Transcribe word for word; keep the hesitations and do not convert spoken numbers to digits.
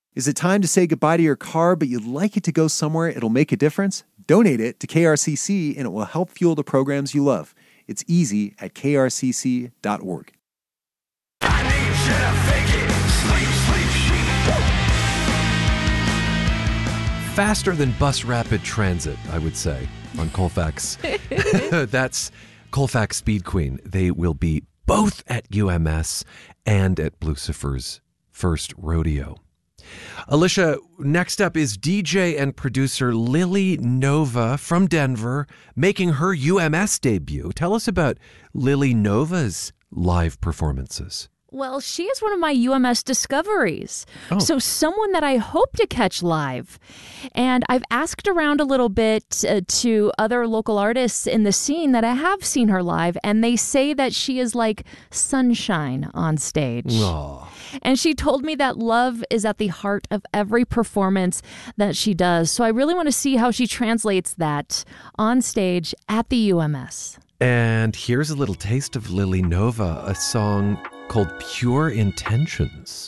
Is it time to say goodbye to your car, but you'd like it to go somewhere it'll make a difference? Donate it to K R C C and it will help fuel the programs you love. It's easy at K R C C dot org. I need you to fake it. Sleep, sleep, sheep. Faster than bus rapid transit, I would say, on Colfax. That's Colfax Speed Queen. They will be both at U M S and at Blucifer's first rodeo. Alicia, next up is D J and producer Lily Nova from Denver, making her U M S debut. Tell us about Lily Nova's live performances. Well, she is one of my U M S discoveries. Oh. So someone that I hope to catch live. And I've asked around a little bit uh, to other local artists in the scene that I have seen her live, and they say that she is like sunshine on stage. Aww. And she told me that love is at the heart of every performance that she does. So I really want to see how she translates that on stage at the U M S. And here's a little taste of Lily Nova, a song called Pure Intentions.